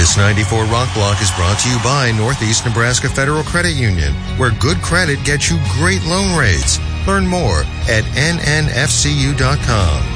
This 94 Rock Block is brought to you by Northeast Nebraska Federal Credit Union, where good credit gets you great loan rates. Learn more at nnfcu.com.